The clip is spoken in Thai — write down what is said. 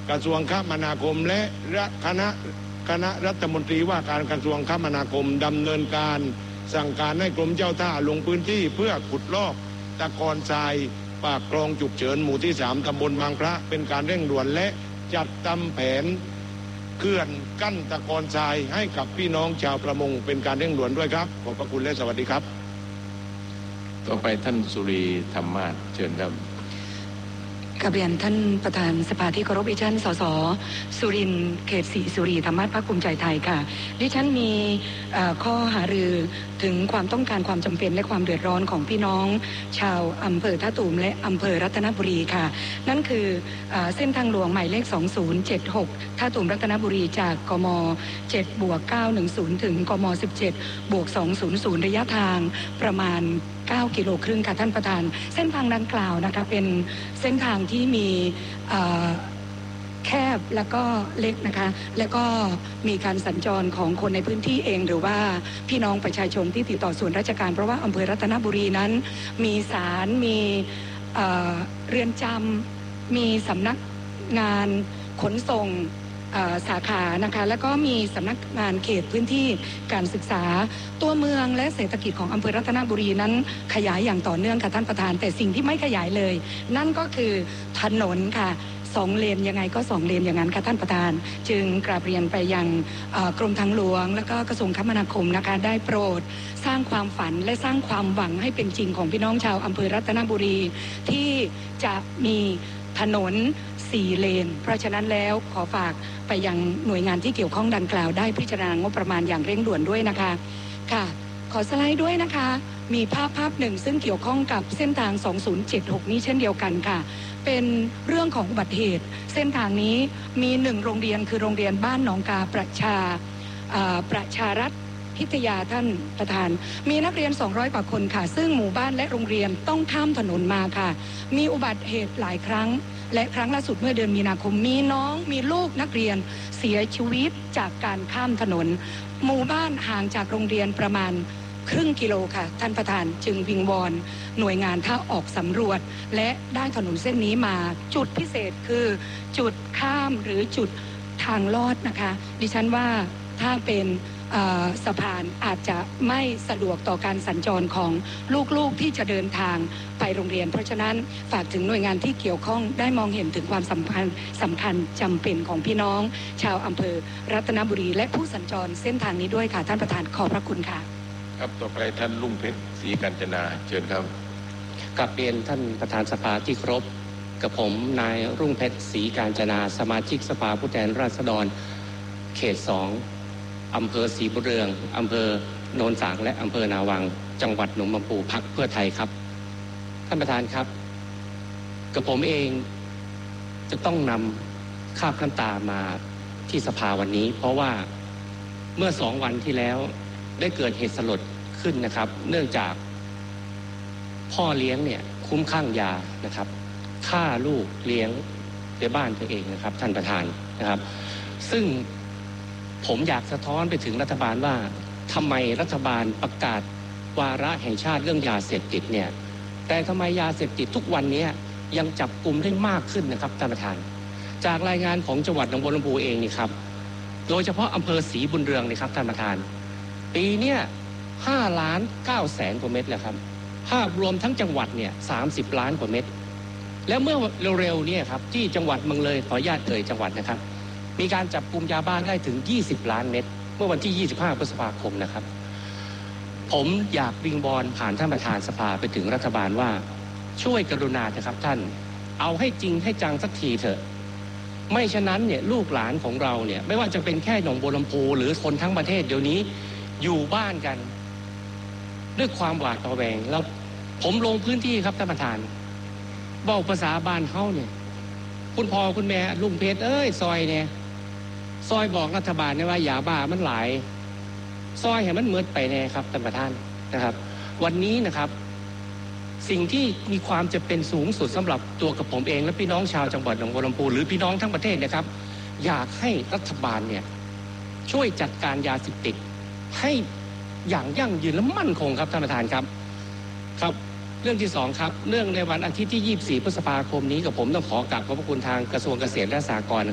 กระทรวงคมนาคมและคณะรัฐมนตรีว่าการกระทรวงคมนาคมดำเนินการสั่งการให้กรมเจ้าท่าลงพื้นที่เพื่อขุดลอกตะกอนทรายปากคลองฉุกเฉินหมู่ที่3ตำบลบางพระเป็นการเร่งด่วนและจัดทำแผนเขื่อนกั้นตะกอนทรายให้กับพี่น้องชาวประมงเป็นการเร่งด่วนด้วยครับขอบพระคุณและสวัสดีครับต่อไปท่านสุรีธรรมาสเชิญครับกราบเรียนท่านประธานสภาที่เคารพดิฉันสสสุรินทร์เขต4สุรีธรรมาสพรรคภูมิใจไทยค่ะดิฉันมีข้อหารือถึงความต้องการความจำเป็นและความเดือดร้อนของพี่น้องชาวอำเภอท่าตูมและอำเภอรัตนบุรีค่ะนั่นคือเส้นทางหลวงหมายเลข2076ท่าตูมรัตนบุรีจากกม7+910ถึงกม17+200ระยะทางประมาณ9 กิโลครึ่งค่ะท่านประธานเส้นทางดังกล่าวนะคะเป็นเส้นทางที่มีแคบแล้วก็เล็กนะคะแล้วก็มีการสัญจรของคนในพื้นที่เองหรือว่าพี่น้องประชาชนที่ติดต่อส่วนราชการเพราะว่าอำเภอรัตนบุรีนั้นมีศาลมีเรือนจำมีสำนักงานขนส่งสาขานะคะแล้วก็มีสำนักงานเขตพื้นที่การศึกษาตัวเมืองและเศรษฐกิจของอำเภอรัตนบุรีนั้นขยายอย่างต่อเนื่องค่ะท่านประธานแต่สิ่งที่ไม่ขยายเลยนั่นก็คือถนนค่ะ2 เลนยังไงก็2 เลนอย่างนั้นค่ะท่านประธานจึงกราบเรียนไปยังกรมทางหลวงและก็กระทรวงคมนาคมนะคะได้โปรดสร้างความฝันและสร้างความหวังให้เป็นจริงของพี่น้องชาวอำเภอรัตนบุรีที่จะมีถนน4 เลนเพราะฉะนั้นแล้วขอฝากไปยังหน่วยงานที่เกี่ยวข้องดังกล่าวได้พิจารณางบประมาณอย่างเร่งด่วนด้วยนะคะค่ะขอสไลด์ด้วยนะคะมีภาพหนึ่งซึ่งเกี่ยวข้องกับเส้นทาง2076นี้เช่นเดียวกันค่ะเป็นเรื่องของอุบัติเหตุเส้นทางนี้มี1 โรงเรียนคือโรงเรียนบ้านหนองกาประชารัฐพิทยาท่านประธานมีนักเรียน200 กว่าคนค่ะซึ่งหมู่บ้านและโรงเรียนต้องข้ามถนนมาค่ะมีอุบัติเหตุหลายครั้งและครั้งล่าสุดเมื่อเดือนมีนาคมมีลูกนักเรียนเสียชีวิตจากการข้ามถนนหมู่บ้านห่างจากโรงเรียนประมาณครึ่งกิโลค่ะท่านประธานจึงวิงวอนหน่วยงานถ้าออกสำรวจและได้ถนนเส้นนี้มาจุดพิเศษคือจุดข้ามหรือจุดทางลอดนะคะดิฉันว่าถ้าเป็นสะพานอาจจะไม่สะดวกต่อการสัญจรของลูกๆที่จะเดินทางไปโรงเรียนเพราะฉะนั้นฝากถึงหน่วยงานที่เกี่ยวข้องได้มองเห็นถึงความสำคัญจำเป็นของพี่น้องชาวอำเภอรัตนบุรีและผู้สัญจรเส้นทางนี้ด้วยค่ะท่านประธานขอบพระคุณค่ะครับต่อไปท่านลุงเพชรศรีกัญจนาเชิญครับกราบเรียนท่านประธานสภาที่เคารพกับผมนายรุ่งเพชรศรีกัญจนาสมาชิกสภาผู้แทนราษฎรเขต2อำเภอศรีบุญเรืองอำเภอโนนสางและอำเภอนาวังจังหวัดหนองบัวลำพูพรรคเพื่อไทยครับท่านประธานครับกับผมเองจะต้องนำคราบน้ำตามาที่สภาวันนี้เพราะว่าเมื่อ2 วันที่แล้วได้เกิดเหตุสลดขึ้นนะครับเนื่องจากพ่อเลี้ยงเนี่ยคุ้มคลั่งยานะครับฆ่าลูกเลี้ยงในบ้านตัวเองนะครับท่านประธานนะครับซึ่งผมอยากสะท้อนไปถึงรัฐบาลว่าทำไมรัฐบาลประกาศวาระแห่งชาติเรื่องยาเสพติดเนี่ยแต่ทำไมยาเสพติดทุกวันนี้ยังจับกลุ่มได้มากขึ้นนะครับท่านประธานจากรายงานของจังหวัดหนองบัวลำพูเองนี่ครับโดยเฉพาะอำเภอศรีบุญเรืองนี่ครับท่านประธานปีเนี้ย5,900,000 กว่าเม็ดแล้วครับภาพรวมทั้งจังหวัดเนี่ย30 ล้านกว่าเม็ดแล้วเมื่อเร็วๆเนี่ยครับที่จังหวัดเมืองเลยขออนุญาตจังหวัดนะครับมีการจับกุมยาบ้าได้ถึง20 ล้านเม็ดเมื่อวันที่25 พฤษภาคมนะครับผมอยากวิงวอนผ่านท่านประธานสภาไปถึงรัฐบาลว่าช่วยกรุณาเถอะครับท่านเอาให้จริงให้จังสักทีเถอะไม่ฉะนั้นเนี่ยลูกหลานของเราเนี่ยไม่ว่าจะเป็นแค่หนองบัวลำพูหรือคนทั้งประเทศเดี๋ยวนี้อยู่บ้านกันด้วยความหวาดระแวงแล้วผมลงพื้นที่ครับท่านประธานบอกภาษาบ้านเฮาเนี่ยคุณพ่อคุณแม่ลุงเพชรซอยเนี่ยซอยบอกรัฐบาลเนี่ยว่ายาบ้ามันหลายซอยให้มันเมิดไปแน่ครับท่านประธานนะครับวันนี้นะครับสิ่งที่มีความจะเป็นสูงสุดสำหรับตัวกับผมเองและพี่น้องชาวจังหวัดหนองบัวลำพูหรือพี่น้องทั้งประเทศนะครับอยากให้รัฐบาลเนี่ยช่วยจัดการยาเสพติดให้อย่างยั่งยืนและมั่นคงครับท่านประธานครับครับเรื่องที่2ครับเรื่องในวันอาทิตย์ที่24 พฤษภาคมนี้กับผมต้องขอกราบขอบพระคุณทางกระทรวงเกษตรและสหกรณ์